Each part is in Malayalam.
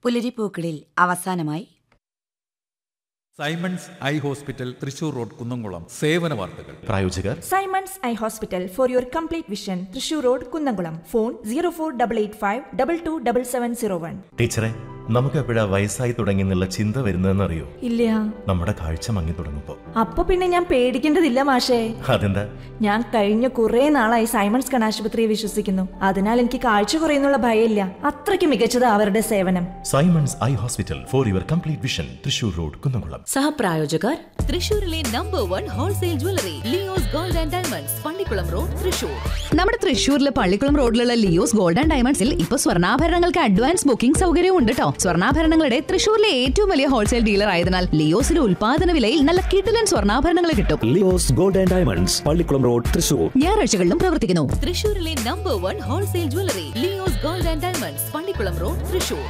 പുലരിപ്പൂക്കളിൽ അവസാനമായി Symons eye hospital Thrissur road Kunnamkulam സേവന വാർത്തകൾ. പ്രായോജകർ Symons eye hospital for your complete vision, Thrissur road Kunnamkulam. Phone 0488522770. ടീച്ചറെ, നമുക്ക് എപ്പോഴാ വയസ്സായി തുടങ്ങിയെന്നുള്ള ചിന്ത വരുന്നതെന്നറിയോ? ഇല്ല. നമ്മുടെ കാഴ്ച മങ്ങി തുടങ്ങുമ്പോ. അപ്പൊ പിന്നെ ഞാൻ പേടിക്കേണ്ടതില്ല മാഷേ. അതെന്താ? ഞാൻ കഴിഞ്ഞ കുറെ നാളായി സൈമൺസ് കണ്ണാശുപത്രിയെ വിശ്വസിക്കുന്നു. അതിനാൽ എനിക്ക് കാഴ്ച കുറയുന്നുള്ള ഭയമില്ല. അത്രയ്ക്ക് മികച്ചത് അവരുടെ സേവനം. Symons eye hospital for your complete vision, Thrissur road Kunnamkulam. സഹപ്രായോജകർ തൃശൂരിലെ number 1 wholesale jewellery Leo's gold and diamonds, Pallikkulam road, Thrissur. നമ്മുടെ തൃശൂരിലെ പള്ളിക്കുളം റോഡിലുള്ള ലിയോസ് ഗോൾഡ് ആൻഡ് ഡയമണ്ട്സിൽ ഇപ്പൊ സ്വർണ്ണാഭരണങ്ങൾക്ക് അഡ്വാൻസ് ബുക്കിംഗ് സൗകര്യവും ഉണ്ട് കേട്ടോ. സ്വർണ്ണാഭരണങ്ങളുടെ തൃശൂരിലെ ഏറ്റവും വലിയ ഹോൾസെയിൽ ഡീലർ ആയതിനാൽ ലിയോസിലെ ഉൽപാദന വിലയിൽ നല്ല കിടിലൻ സ്വർണ്ണാഭരണങ്ങൾ കിട്ടും. Leo's gold and diamonds, Pallikkulam road, Thrissur. ഞായറാഴ്ചകളിലും പ്രവർത്തിക്കുന്നു. തൃശൂരിലെ number 1 wholesale jewellery Leo's gold and diamonds, Pallikkulam road, Thrissur.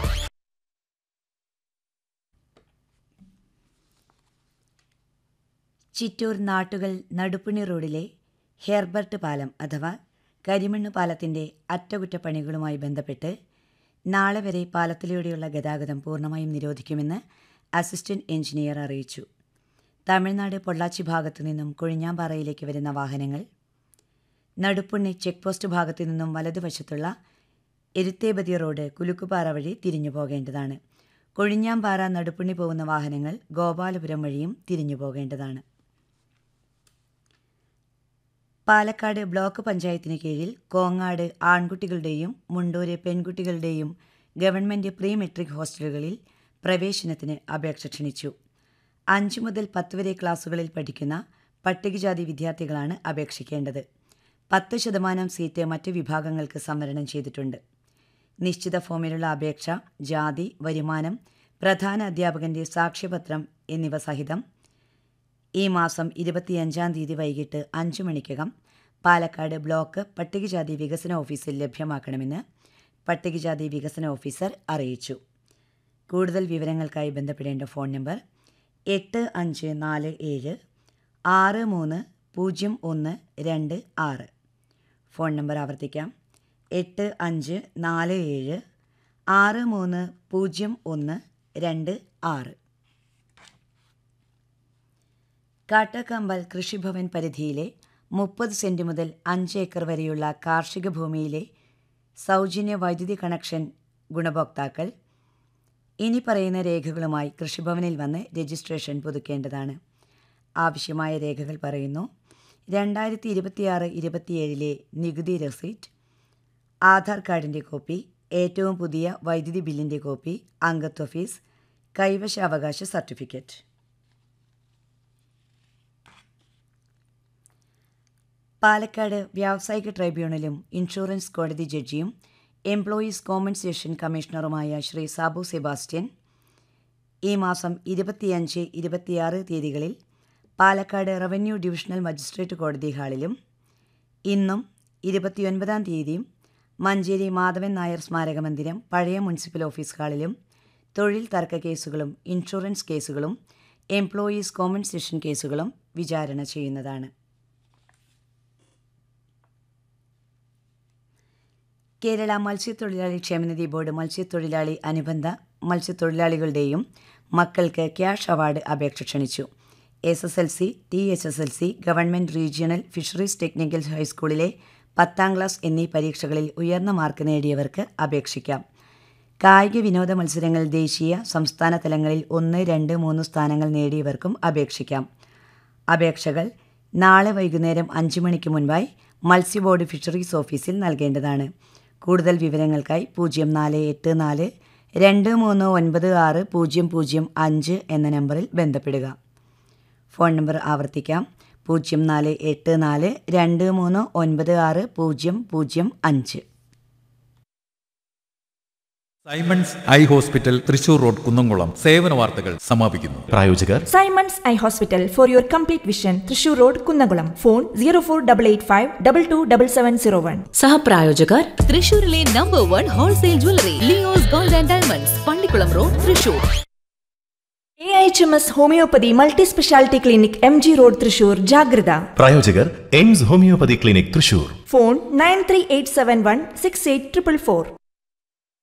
Chittur നാട്ടുകൾ Nadupuni റോഡിലെ ഹെർബർട്ട് പാലം അഥവാ കരിമണ്ണ് പാലത്തിൻ്റെ അറ്റകുറ്റപ്പണികളുമായി ബന്ധപ്പെട്ട് നാളെ വരെ പാലത്തിലൂടെയുള്ള ഗതാഗതം പൂർണ്ണമായും നിരോധിക്കുമെന്ന് അസിസ്റ്റന്റ് എഞ്ചിനീയർ അറിയിച്ചു. തമിഴ്നാട് പൊള്ളാച്ചി ഭാഗത്തു നിന്നും കൊഴിഞ്ഞാമ്പാറയിലേക്ക് വരുന്ന വാഹനങ്ങൾ നടുപ്പുണ്ണി ചെക്ക് പോസ്റ്റ് ഭാഗത്തു നിന്നും വലതുവശത്തുള്ള എരുത്തേബതി റോഡ് കുലുക്കുപാറ വഴി തിരിഞ്ഞു പോകേണ്ടതാണ്. കൊഴിഞ്ഞാമ്പാറ നടുപ്പുണ്ണി പോകുന്ന വാഹനങ്ങൾ ഗോപാലപുരം വഴിയും തിരിഞ്ഞു പോകേണ്ടതാണ്. പാലക്കാട് ബ്ലോക്ക് പഞ്ചായത്തിന് കീഴിൽ Kongad ആൺകുട്ടികളുടെയും Mundur പെൺകുട്ടികളുടെയും government pre metric ഹോസ്റ്റലുകളിൽ പ്രവേശനത്തിന് അപേക്ഷ ക്ഷണിച്ചു. 5 മുതൽ 10 വരെ ക്ലാസുകളിൽ പഠിക്കുന്ന പട്ടികജാതി വിദ്യാർത്ഥികളാണ് അപേക്ഷിക്കേണ്ടത്. 10% സീറ്റ് മറ്റ് വിഭാഗങ്ങൾക്ക് സംവരണം ചെയ്തിട്ടുണ്ട്. നിശ്ചിത ഫോമിലുള്ള അപേക്ഷ, ജാതി, വരുമാനം, പ്രധാന അധ്യാപകൻ്റെ സാക്ഷ്യപത്രം എന്നിവ സഹിതം ഈ മാസം 25-ാം തീയതി വൈകിട്ട് 5 മണിക്കകം പാലക്കാട് ബ്ലോക്ക് പട്ടികജാതി വികസന ഓഫീസിൽ ലഭ്യമാക്കണമെന്ന് പട്ടികജാതി വികസന ഓഫീസർ അറിയിച്ചു. കൂടുതൽ വിവരങ്ങൾക്കായി ബന്ധപ്പെടേണ്ട ഫോൺ നമ്പർ 8547630126. ഫോൺ നമ്പർ ആവർത്തിക്കാം: 8547630126. കാട്ടക്കമ്പൽ കൃഷിഭവൻ പരിധിയിലെ 30 സെന്റ് മുതൽ 5 ഏക്കർ വരെയുള്ള കാർഷിക ഭൂമിയിലെ സൗജന്യ വൈദ്യുതി കണക്ഷൻ ഗുണഭോക്താക്കൾ ഇനി പറയുന്ന രേഖകളുമായി കൃഷിഭവനിൽ വന്ന് രജിസ്ട്രേഷൻ പുതുക്കേണ്ടതാണ്. ആവശ്യമായ രേഖകൾ പറയുന്നു: 2026-27 നികുതി രസീറ്റ്, ആധാർ കാർഡിൻ്റെ കോപ്പി, ഏറ്റവും പുതിയ വൈദ്യുതി ബില്ലിൻ്റെ കോപ്പി, അംഗത്വ ഫീസ്, കൈവശാവകാശ സർട്ടിഫിക്കറ്റ്. പാലക്കാട് വ്യാവസായിക ട്രൈബ്യൂണലും ഇൻഷുറൻസ് കോടതി ജഡ്ജിയും employees compensation കമ്മീഷണറുമായ Shri Sabu Sebastian ഈ മാസം 25-26 തീയതികളിൽ പാലക്കാട് റവന്യൂ ഡിവിഷണൽ മജിസ്ട്രേറ്റ് കോടതി ഹാളിലും ഇന്നും 29-ാം തീയതിയും മഞ്ചേരി മാധവൻ നായർ സ്മാരക മന്ദിരം പഴയ മുനിസിപ്പൽ ഓഫീസ് ഹാളിലും തൊഴിൽ തർക്ക കേസുകളും ഇൻഷുറൻസ് കേസുകളും എംപ്ലോയീസ് കോമ്പൻസേഷൻ കേസുകളും വിചാരണ ചെയ്യുന്നതാണ്. കേരള മത്സ്യത്തൊഴിലാളി ക്ഷേമനിധി ബോർഡ് മത്സ്യത്തൊഴിലാളി അനുബന്ധ മത്സ്യത്തൊഴിലാളികളുടെയും മക്കൾക്ക് ക്യാഷ് അവാർഡ് അപേക്ഷ ക്ഷണിച്ചു. SSLC, TSSLC, government regional fisheries technical ഹൈസ്കൂളിലെ 10ാം ക്ലാസ് എന്നീ പരീക്ഷകളിൽ ഉയർന്ന മാർക്ക് നേടിയവർക്ക് അപേക്ഷിക്കാം. കായിക വിനോദ മത്സരങ്ങൾ ദേശീയ, സംസ്ഥാന തലങ്ങളിൽ 1, 2, 3 സ്ഥാനങ്ങൾ നേടിയവർക്കും അപേക്ഷിക്കാം. അപേക്ഷകൾ നാളെ വൈകുന്നേരം 5 മണിക്ക് മുൻപായി മത്സ്യ ബോർഡ് ഫിഷറീസ് ഓഫീസിൽ നൽകേണ്ടതാണ്. കൂടുതൽ വിവരങ്ങൾക്കായി 0484-2396-005 എന്ന നമ്പറിൽ ബന്ധപ്പെടുക. ഫോൺ നമ്പർ ആവർത്തിക്കാം: 0484-2396-005. Symons eye hospital Thrissur road Kunnamkulam സേവന വാർത്തകൾ സമാപിക്കുന്നു. പ്രായോജകർ Symons eye hospital for your complete vision, Thrissur road Kunnamkulam. Phone 0488522770. സഹപ്രായോജകർ തൃശൂരിലെ number 1 wholesale jewellery Leo's gold and diamonds, Pallikkulam road, Thrissur. AHMS homeopathy multi speciality clinic MG road, Thrissur. ജാഗ്രത. പ്രായോജകർ AIIMS homeopathy clinic, Thrissur. Phone 9387168444.